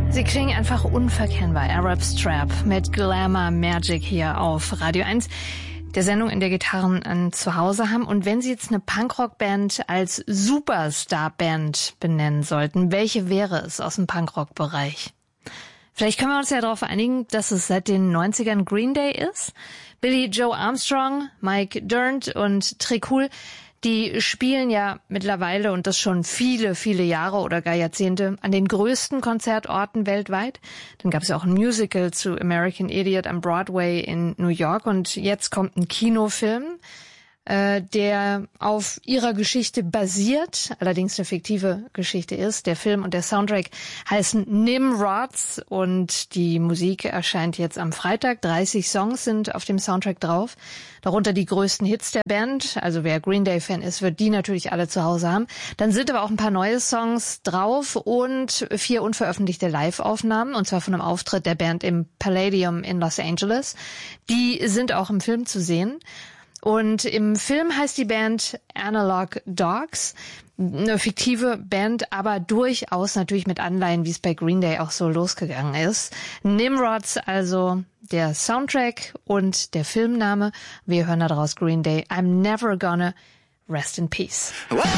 Sie klingen einfach unverkennbar. Arab Strap mit Glamour Magic hier auf Radio 1. Der Sendung, in der Gitarren ein Zuhause haben. Und wenn Sie jetzt eine Punkrock-Band als Superstar-Band benennen sollten, welche wäre es aus dem Punkrock-Bereich? Vielleicht können wir uns ja darauf einigen, dass es seit den 90ern Green Day ist. Billy Joe Armstrong, Mike Dirnt und Trick Hull, die spielen ja mittlerweile, und das schon viele, viele Jahre oder gar Jahrzehnte, an den größten Konzertorten weltweit. Dann gab es ja auch ein Musical zu American Idiot am Broadway in New York. Und jetzt kommt ein Kinofilm, der auf ihrer Geschichte basiert, allerdings eine fiktive Geschichte ist. Der Film und der Soundtrack heißen Nimrods und die Musik erscheint jetzt am Freitag. 30 Songs sind auf dem Soundtrack drauf, darunter die größten Hits der Band. Also wer Green Day-Fan ist, wird die natürlich alle zu Hause haben. Dann sind aber auch ein paar neue Songs drauf und 4 unveröffentlichte Live-Aufnahmen, und zwar von einem Auftritt der Band im Palladium in Los Angeles. Die sind auch im Film zu sehen. Und im Film heißt die Band Analog Dogs, eine fiktive Band, aber durchaus natürlich mit Anleihen, wie es bei Green Day auch so losgegangen ist. Nimrods, also der Soundtrack und der Filmname. Wir hören daraus Green Day, I'm Never Gonna Rest in Peace. Well,